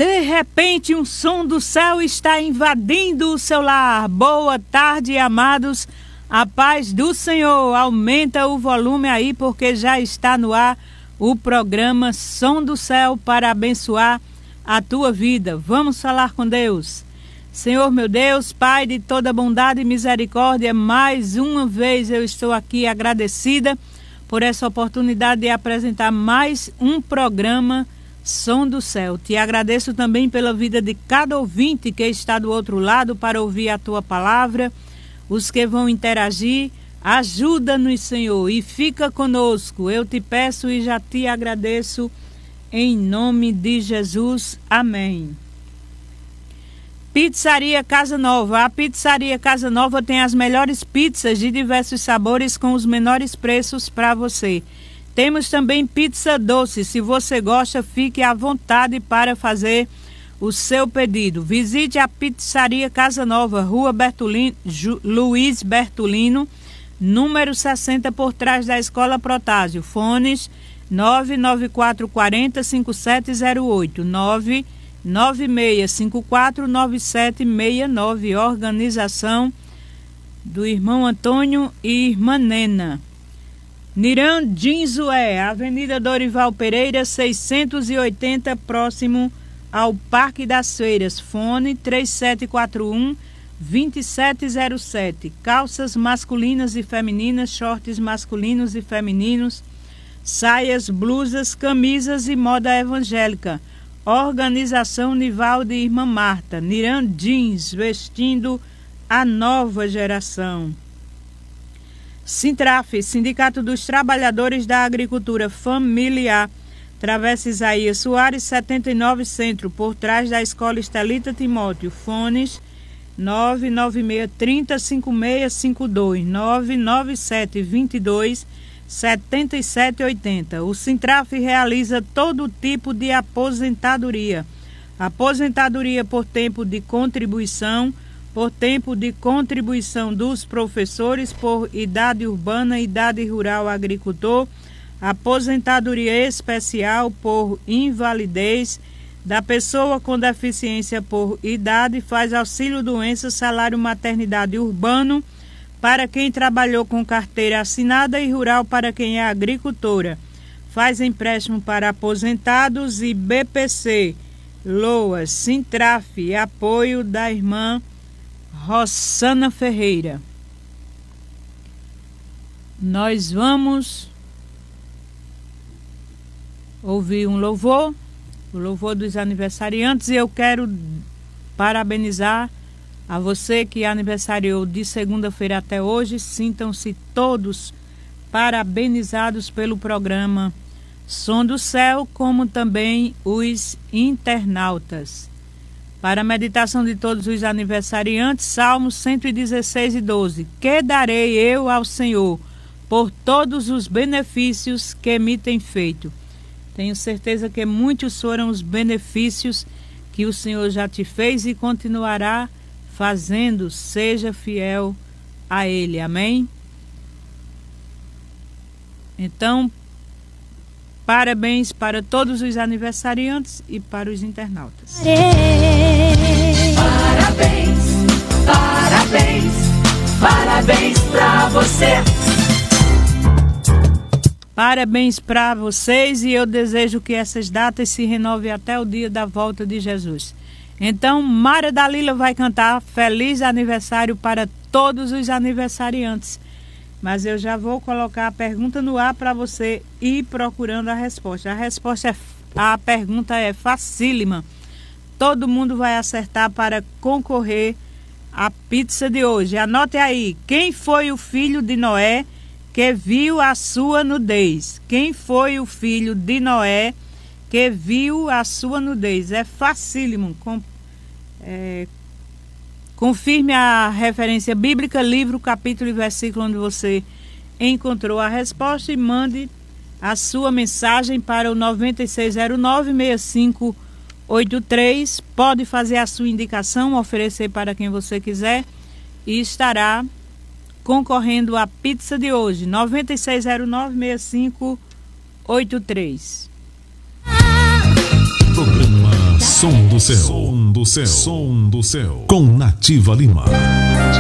De repente, um som do céu está invadindo o seu lar. Boa tarde, amados. A paz do Senhor. Aumenta o volume aí, porque já está no ar o programa Som do Céu para abençoar a tua vida. Vamos falar com Deus. Senhor, meu Deus, Pai de toda bondade e misericórdia, mais uma vez eu estou aqui agradecida por essa oportunidade de apresentar mais um programa Som do Céu. Te agradeço também pela vida de cada ouvinte que está do outro lado para ouvir a tua palavra, os que vão interagir. Ajuda-nos, Senhor, e fica conosco. Eu te peço e já te agradeço em nome de Jesus. Amém. Pizzaria Casa Nova. A Pizzaria Casa Nova tem as melhores pizzas de diversos sabores com os menores preços para você. Temos também pizza doce. Se você gosta, fique à vontade para fazer o seu pedido. Visite a Pizzaria Casa Nova, Rua Luiz Bertolino, número 60, por trás da Escola Protásio. Fones 99440-5708, 996549769. Organização do irmão Antônio e irmã Nena. Niran Dinzué, Avenida Dorival Pereira, 680, próximo ao Parque das Feiras. Fone 3741-2707. Calças masculinas e femininas, shorts masculinos e femininos, saias, blusas, camisas e moda evangélica. Organização Nivaldo e Irmã Marta. Niran Jeans, vestindo a nova geração. Sintraf, Sindicato dos Trabalhadores da Agricultura Familiar, Travessa Isaías Soares, 79 Centro, por trás da Escola Estelita Timóteo. Fones 99630-5652, 99722-7780. O Sintraf realiza todo tipo de aposentadoria. Aposentadoria por tempo de contribuição, por tempo de contribuição dos professores, por idade urbana, idade rural, agricultor, aposentadoria especial por invalidez da pessoa com deficiência por idade, faz auxílio doença, salário maternidade urbano para quem trabalhou com carteira assinada e rural para quem é agricultora. Faz empréstimo para aposentados e BPC, LOAS, Sintraf, apoio da irmã Rossana Ferreira. Nós vamos ouvir um louvor, o louvor dos aniversariantes, e eu quero parabenizar a você que aniversariou de segunda-feira até hoje. Sintam-se todos parabenizados pelo programa Som do Céu, como também os internautas. Para a meditação de todos os aniversariantes, Salmos 116:12. Que darei eu ao Senhor por todos os benefícios que me tem feito? Tenho certeza que muitos foram os benefícios que o Senhor já te fez e continuará fazendo. Seja fiel a Ele. Amém? Então, parabéns para todos os aniversariantes e para os internautas. Parabéns, parabéns, parabéns para você. Parabéns para vocês, e eu desejo que essas datas se renovem até o dia da volta de Jesus. Então, Mara Dalila vai cantar Feliz Aniversário para todos os aniversariantes. Mas eu já vou colocar a pergunta no ar para você ir procurando a resposta. A pergunta é facílima. Todo mundo vai acertar para concorrer à pizza de hoje. Anote aí. Quem foi o filho de Noé que viu a sua nudez? Quem foi o filho de Noé que viu a sua nudez? É facílimo. Confirme a referência bíblica, livro, capítulo e versículo onde você encontrou a resposta, e mande a sua mensagem para o 9609-6583. Pode fazer a sua indicação, oferecer para quem você quiser, e estará concorrendo à pizza de hoje. 9609-6583. Programa Som do céu. Som do céu. Som do céu. Com Nativa Lima.